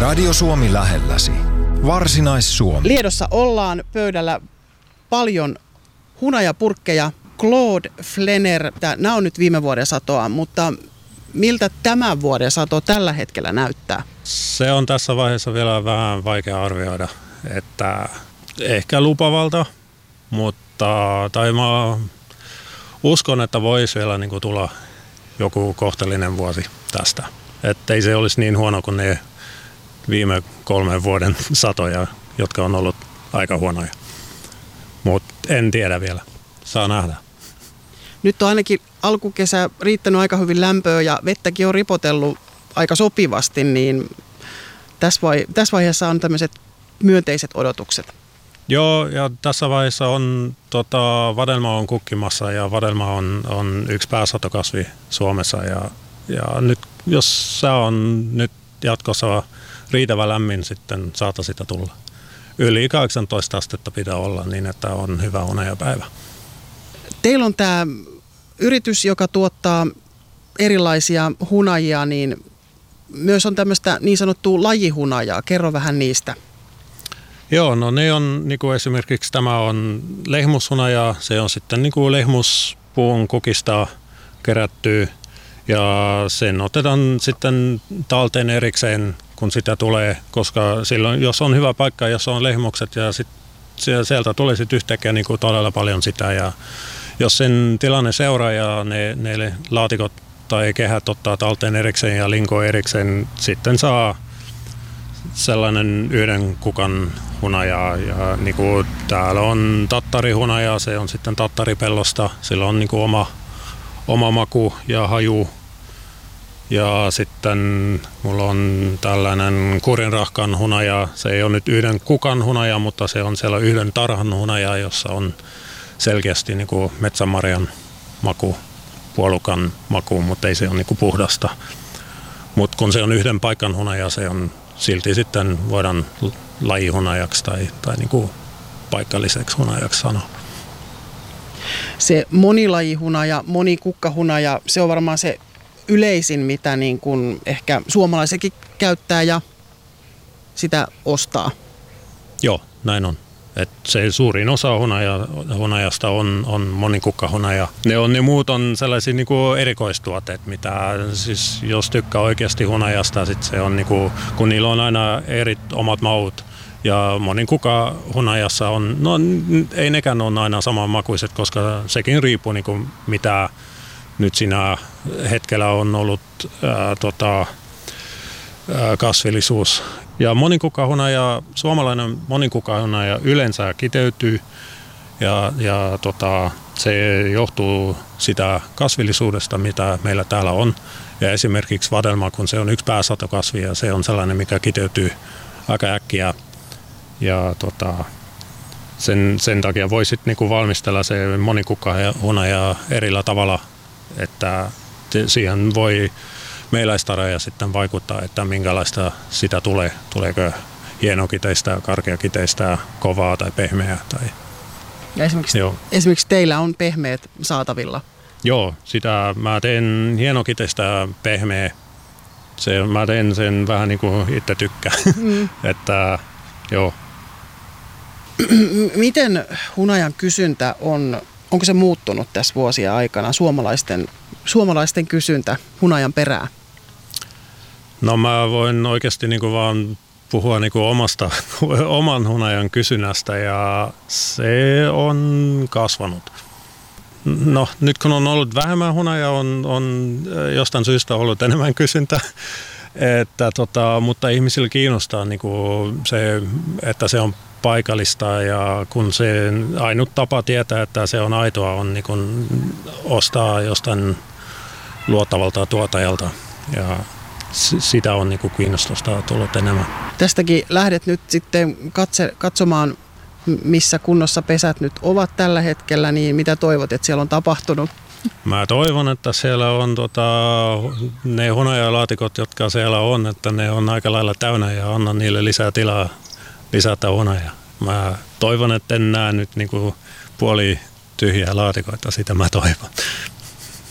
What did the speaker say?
Radio Suomi lähelläsi. Varsinais-Suomi. Liedossa ollaan pöydällä paljon hunajapurkkeja. Claude Flenner, nämä on nyt viime vuoden satoa, mutta miltä tämän vuoden sato tällä hetkellä näyttää? Se on tässä vaiheessa vielä vähän vaikea arvioida, että ehkä lupavalta, mutta mä uskon, että voisi vielä niin kuin tulla joku kohtalainen vuosi tästä. Että ei se olisi niin huono kuin ne viime 3 vuoden satoja, jotka on ollut aika huonoja. Mutta en tiedä vielä. Saa nähdä. Nyt on ainakin alkukesä riittänyt aika hyvin lämpöä ja vettäkin on ripotellut aika sopivasti, niin tässä vaiheessa on tämmöiset myönteiset odotukset. Joo, ja tässä vaiheessa on vadelma on kukkimassa ja vadelma on yksi pääsatokasvi Suomessa. Ja nyt, jos se on nyt jatkossa riittävä lämmin, sitten saata sitä tulla. Yli 18 astetta pitää olla niin, että on hyvä hunajapäivä. Teillä on tämä yritys, joka tuottaa erilaisia hunajia, niin myös on tämmöistä niin sanottua lajihunajaa. Kerro vähän niistä. Joo, no ne on niin kuin esimerkiksi tämä on lehmushunaja, se on sitten niin kuin lehmuspuun kukista kerätty ja sen otetaan sitten talteen erikseen, kun sitä tulee, koska silloin jos on hyvä paikka, jos on lehmukset ja sieltä tulee sitten yhtäkkiä niin kuin todella paljon sitä ja jos sen tilanne seuraa ja ne laatikot tai kehät ottaa talteen erikseen ja linko erikseen, sitten saa sellainen yhden kukan hunaja ja niin kuin täällä on tattarihunaja, se on sitten tattaripellosta, sillä on niin kuin oma maku ja haju ja sitten mulla on tällainen kurinrahkan hunaja, se ei ole nyt yhden kukan hunaja, mutta se on siellä yhden tarhan hunaja, jossa on selkeästi niin kuin metsämarjan maku, puolukan maku, mutta ei se ole niin kuin puhdasta. Mutta kun se on yhden paikan hunaja, se on silti sitten voidaan lajihunajaksi tai niin kuin paikalliseksi hunajaksi sanoa. Se monilajihunaja, monikukkahunaja, se on varmaan se yleisin, mitä niin kuin ehkä suomalaisetkin käyttää ja sitä ostaa. Joo, näin on. Et se suurin osa hunajasta on monikukkahunaja. Ne muut on sellaisia niinku erikoistuotteet, mitä siis jos tykkää oikeasti hunajasta, sit se on niinku, kun niillä on aina eri omat maut. Ja monikukahunajassa on, no ei nekään ole aina samanmakuiset, koska sekin riippuu niinku mitä nyt siinä hetkellä on ollut kasvillisuus. Ja monikukkahunaja, suomalainen monikukkahunaja yleensä kiteytyy ja se johtuu sitä kasvillisuudesta, mitä meillä täällä on. Ja esimerkiksi vadelma, kun se on yksi pääsatokasvi ja se on sellainen, mikä kiteytyy aika äkkiä. Ja sen takia voisit niinku valmistella se monikukkahunaja erillä tavalla, että siihen voi meiläistareja sitten vaikuttaa, että minkälaista sitä tulee. Tuleeko hienokiteistä, karkeakiteistä, kovaa tai pehmeää. Ja esimerkiksi teillä on pehmeät saatavilla. Joo, sitä mä teen hienokiteistä pehmeä. Mä teen sen vähän niin kuin itse tykkään. Että, joo. Miten hunajan kysyntä onko se muuttunut tässä vuosien aikana, suomalaisten kysyntä hunajan perään? No mä voin oikeasti niinku vaan puhua niinku oman hunajan kysynnästä ja se on kasvanut. No nyt kun on ollut vähemmän hunajaa, on jostain syystä ollut enemmän kysyntä, mutta ihmisillä kiinnostaa niinku se, että se on paikallista ja kun se ainut tapa tietää, että se on aitoa, on niin kuin ostaa jostain luottavalta tuottajalta ja sitä on niin kuin kiinnostusta tullut enemmän. Tästäkin lähdet nyt sitten katsomaan, missä kunnossa pesät nyt ovat tällä hetkellä, niin mitä toivot, että siellä on tapahtunut? Mä toivon, että siellä on ne hunajalaatikot, jotka siellä on, että ne on aika lailla täynnä ja anna niille lisää tilaa lisätä hunajaa. Mä toivon, että en näe nyt niinku puoli tyhjää laatikoita, sitä mä toivon.